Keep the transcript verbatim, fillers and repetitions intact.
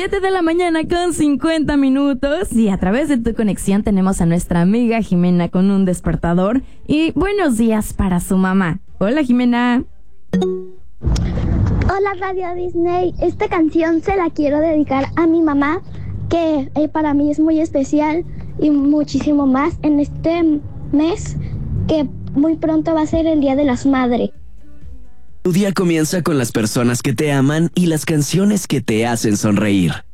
siete de la mañana con cincuenta minutos y a través de tu conexión tenemos a nuestra amiga Jimena con un despertador y buenos días para su mamá. Hola, Jimena. Hola, Radio Disney. Esta canción se la quiero dedicar a mi mamá, que eh, para mí es muy especial y muchísimo más en este mes que muy pronto va a ser el Día de las Madres. Tu día comienza con las personas que te aman y las canciones que te hacen sonreír.